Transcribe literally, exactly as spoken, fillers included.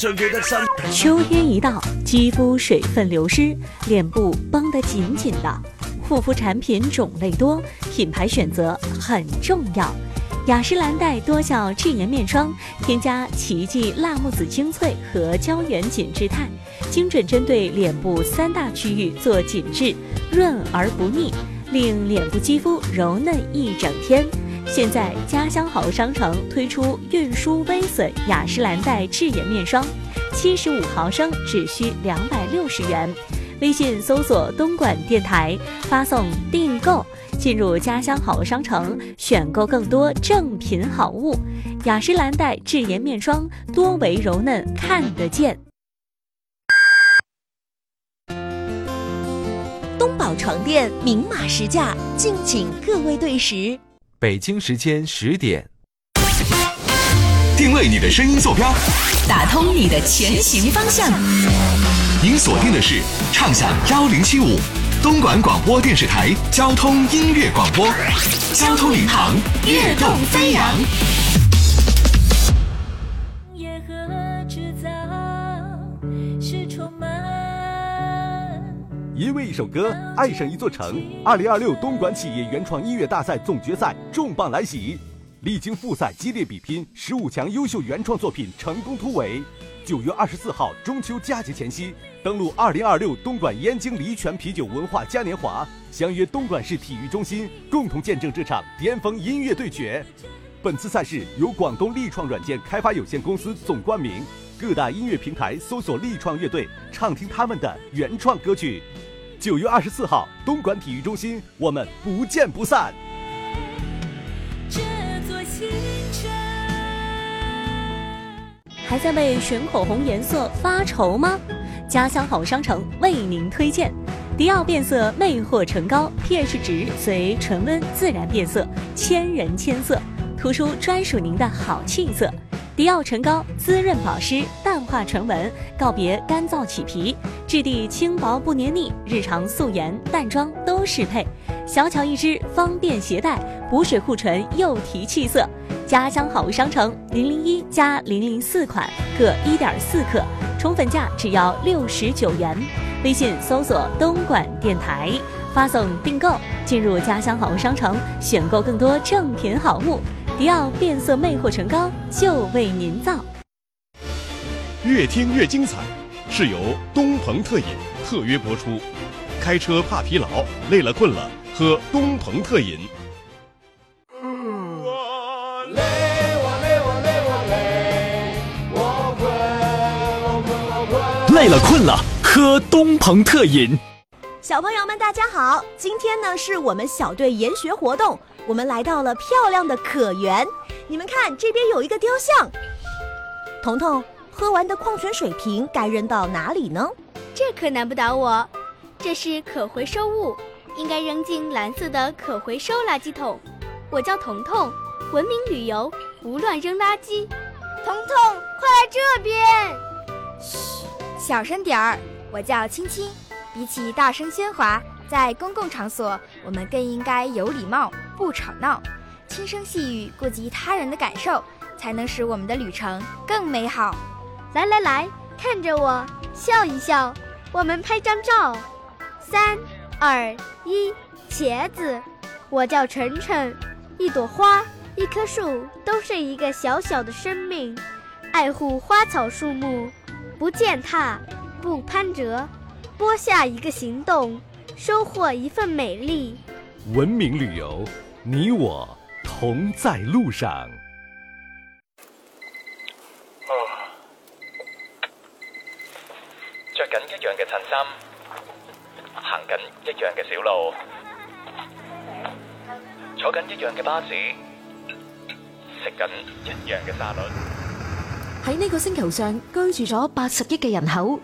秋天一到，肌肤水分流失，脸部绷得紧紧的。护肤产品种类多，品牌选择很重要。雅诗兰黛多效智颜面霜，添加奇迹辣木籽精粹和胶原紧致肽，精准针对脸部三大区域做紧致，润而不腻，令脸部肌肤柔嫩一整天。现在家乡好商城推出运输微损雅诗兰黛智颜面霜，七十五毫升只需两百六十元。微信搜索东莞电台，发送订购，进入家乡好商城，选购更多正品好物。雅诗兰黛智颜面霜，多维柔嫩，看得见。 东宝床垫明码实价，敬请各位对时。 北京时间十点， 定位你的声音坐标， 打通你的前行方向。 您锁定的是畅享幺零七五东莞广播电视台交通音乐广播，交通领航，跃动飞扬。 夜和制造是充满。 因为一首歌爱上一座城，二零二六东莞企业原创音乐大赛总决赛重磅来袭，历经复赛激烈比拼，十五强优秀原创作品成功突围。九月二十四号中秋佳节前夕，登陆二零二六东莞燕京梨泉啤酒文化嘉年华，相约东莞市体育中心，共同见证这场巅峰音乐对决。本次赛事由广东力创软件开发有限公司总冠名，各大音乐平台搜索力创乐队，畅听他们的原创歌曲。九月二十四号，东莞体育中心，我们不见不散。 这座新城。 还在为选口红颜色发愁吗？家乡好商城为您推荐迪奥变色魅惑唇膏 pH 值随唇温自然变色，千人千色，突出专属您的好气色。迪奥唇膏滋润保湿，淡化唇纹，告别干燥起皮，质地轻薄不黏腻，日常素颜淡妆都适配。小巧一支，方便携带，补水护唇又提气色。家乡好商城零零一加零零四款各一点四克，宠粉价只要六十九元。微信搜索东莞电台，发送订购，进入家乡好商城，选购更多正品好物。迪奥变色魅惑唇膏就为您造。 越听越精彩，是由东鹏特饮特约播出。开车怕疲劳，累了困了，喝东鹏特饮。 累了困了，喝东鹏特饮。 小朋友们大家好，今天呢是我们小队研学活动，我们来到了漂亮的可园。你们看，这边有一个雕像。彤彤，喝完的矿泉水瓶该扔到哪里呢？ 这可难不倒我，这是可回收物，应该扔进蓝色的可回收垃圾桶。我叫彤彤，文明旅游，不乱扔垃圾。 彤彤，快来这边！嘘，小声点儿。我叫青青。比起大声喧哗，在公共场所，我们更应该有礼貌，不吵闹，轻声细语，顾及他人的感受，才能使我们的旅程更美好。 来来来，看着我，笑一笑，我们拍张照。三二一，茄子。我叫晨晨，一朵花，一棵树，都是一个小小的生命。爱护花草树木，不践踏，不攀折，播下一个行动，收获一份美丽。 文明旅游，你我同在路上。 哦，着緊一樣嘅襯衫，行緊一樣嘅小路，坐緊一樣嘅巴士，食緊一樣嘅沙律。 喺呢個星球上居住咗八十億嘅人口，